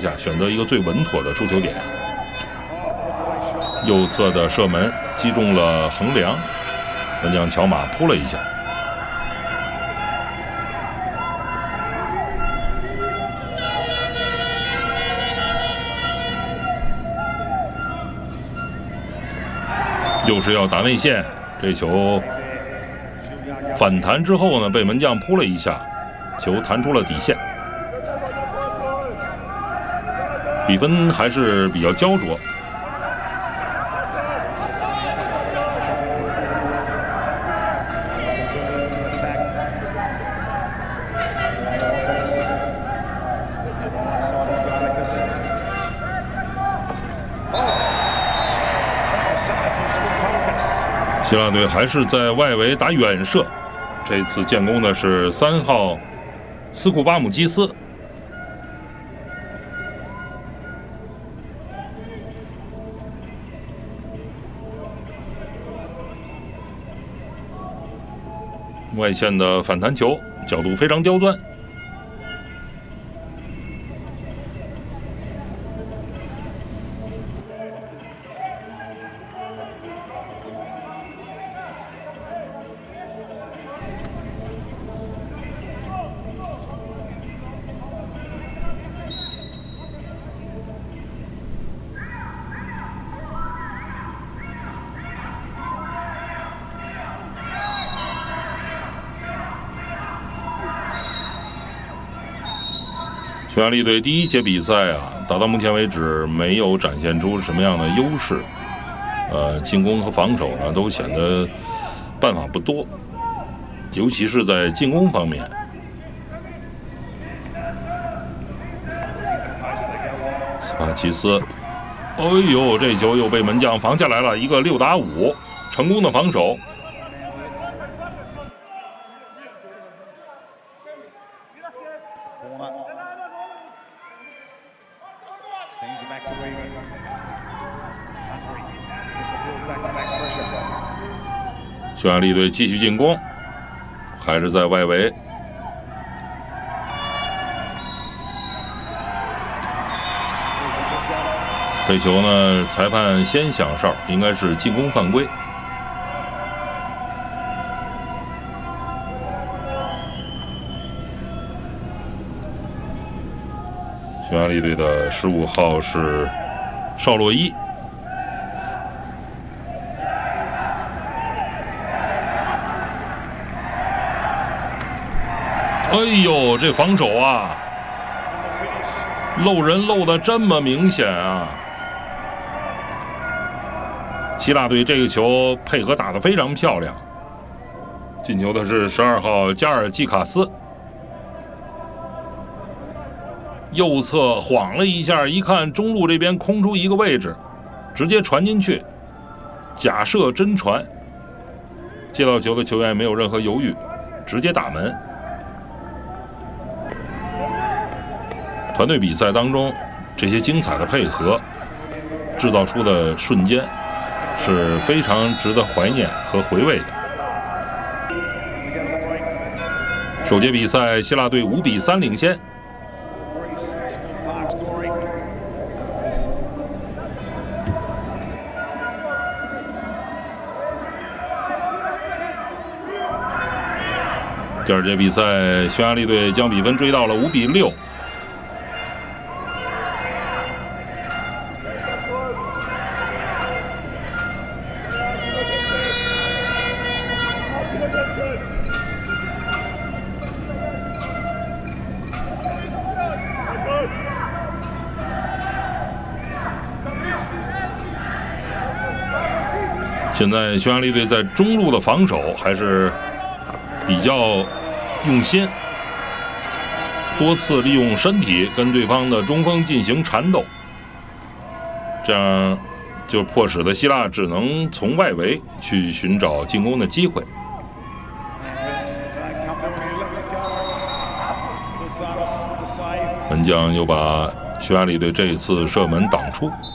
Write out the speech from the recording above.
下，选择一个最稳妥的出球点。右侧的射门击中了横梁，门将乔马扑了一下。又是要打内线，这球反弹之后呢，被门将扑了一下，球弹出了底线。比分还是比较焦灼。希腊队还是在外围打远射，这次建功的是3号斯库巴姆基斯。外线的反弹球，角度非常刁钻。匈牙利队第一节比赛打到目前为止没有展现出什么样的优势，进攻和防守呢都显得办法不多，尤其是在进攻方面。斯帕齐斯，哎呦，这球又被门将防下来了，一个6打5，成功的防守。匈牙利队继续进攻，还是在外围。这球呢，裁判先响哨，应该是进攻犯规。匈牙利队的15号是绍洛伊。哎呦，这防守漏人漏得这么明显啊！希腊队这个球配合打得非常漂亮，进球的是12号加尔基卡斯。右侧晃了一下，一看中路这边空出一个位置，直接传进去，假射真传。接到球的球员没有任何犹豫，直接打门。团队比赛当中，这些精彩的配合制造出的瞬间是非常值得怀念和回味的。首节比赛，希腊队5比3领先。第二节比赛，匈牙利队将比分追到了5比6。现在匈牙利队在中路的防守还是比较用心，多次利用身体跟对方的中锋进行缠斗，这样就迫使的希腊只能从外围去寻找进攻的机会。门将又把匈牙利队这一次射门挡出。